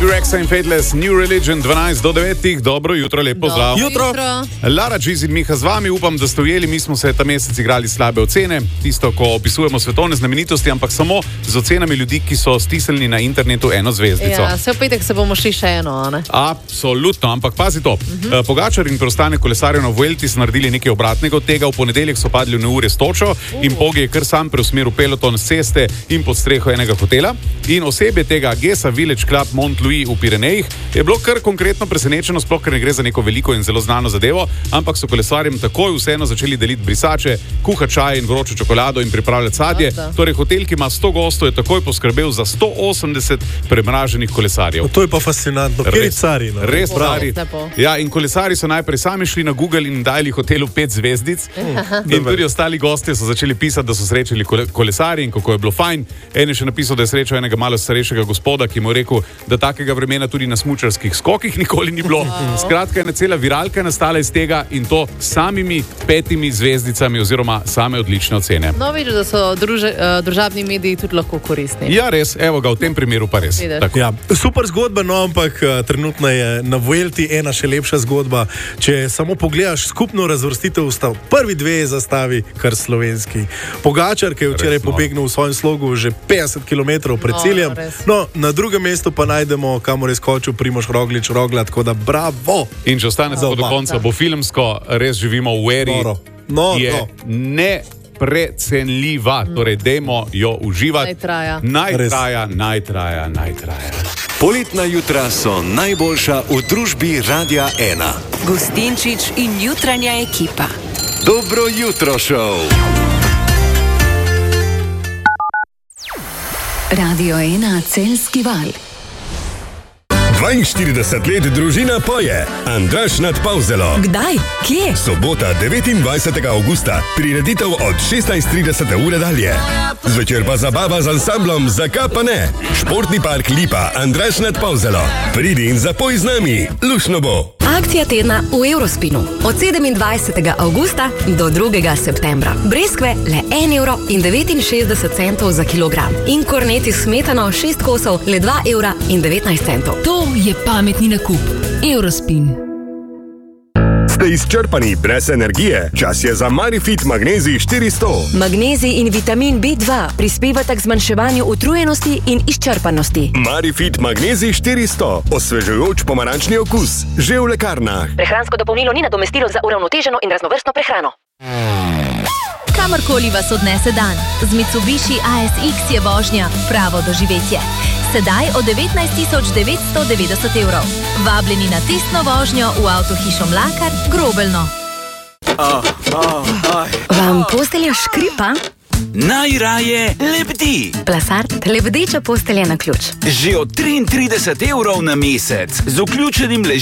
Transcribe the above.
T-Rexa in Fateless, New Religion, 12 do 9. Dobro jutro, lepo pozdrav. Jutro. Lara, Giz in Miha z vami, upam, da ste ujeli. Mi smo se ta mesec igrali slabe ocene, tisto, ko opisujemo svetovne znamenitosti, ampak samo z ocenami ljudi, ki so stisnili na internetu eno zvezdico. Ja, se v petek se bomo šli še eno, ne? Absolutno, ampak pazi to. Pogačar in preostanek kolesarjev na Vuelti so naredili nekaj obratnega od tega. V ponedeljek so padli v neurje s točo in Pogaj je kar sam preusmeril peloton s ceste in pod streho enega hotela. In osebje tega Gesa Village Club Mont-Louis v Pirenejih je bilo kar konkretno presenečeno, sploh ker ne gre za neko veliko in zelo znano zadevo, ampak so kolesarjem takoj vseeno začeli deliti brisače, kuhati čaj in vročo čokolado in pripravljati sadje. Torej, hotel, ki ima 100 gostov, je takoj poskrbel za 180 premraženih kolesarjev. To je pa fascinantno. Cari, no? Res cari. Ja, in kolesari so najprej sami šli na Google in dali hotelu 5 zvezdic. In tudi ostali gostje so začeli pisati, da so srečali kolesarje in kako je bilo fajn. En je še napisal, da je srečal enega malo starejšega gospoda, ki mu je rekel, da takega vremena tudi na smučarskih skokih nikoli ni bilo. Skratka, ena cela viralka nastala iz tega in to samimi 5 zvezdicami oziroma same odlične ocene. No, vidiš, da so družabni mediji tudi lahko koristni. Ja, res, evo ga, v tem primeru pa res. Ja, super zgodba, no, ampak trenutno je na Vuelti ena še lepša zgodba. Če samo pogledaš skupno razvrstitev, sta prvi dve zastavi kar slovenski. Pogačar, ki je včeraj pobegnil v svojem slogu že 50 km pred ciljem. No, na drugem mestu pa najdemo, kamor je skočil Primož Roglič, Rogla, tako da bravo. In če ostanete do konca, bo filmsko, res živimo v eri, je neprecenljiva. Torej, dajmo jo uživati. Naj traja. Poletna jutra so najboljša v družbi Radia 1. Gustinčič in jutranja ekipa. Dobro jutro, šov. Radio 1 Celjski val. 42 let družina poje. Andraž nad Pavzelo. Kdaj? Kje? Sobota 29. augusta. Prireditev od 16:30 ure dalje. Zvečer pa zabava z ansamblom Zakaj pa ne? Športni park Lipa, Andraž nad Pavzelo. Pridi in zapoj z nami. Lušno bo. Akcija tedna v Eurospinu. Od 27. augusta do 2. septembra. Breskve le 1,69 € za kilogram. In korneti smetano 6 kosov le 2,19 €. To je pametni nakup. Eurospin. Ste izčrpani brez energije? Čas je za Marifit Magnezij 400. Magnezij in vitamin B2 prispevata k zmanjševanju utrujenosti in izčrpanosti. Marifit Magnezij 400. Osvežujoč pomarančni okus. Že v lekarnah. Prehransko dopolnilo ni nadomestilo za uravnoteženo in raznovrstno prehrano. Kamorkoli vas odnese dan, z Mitsubishi ASX je vožnja pravo doživetje. Sedaj o 19.990 €. Vabljeni na testno vožnjo v avtohišo Mlakar, Grobelno. Vam postelja škripa? Najraje lebdi. Plasart, lebdeča postelja na ključ. Že od 33 € na mesec, z vključenim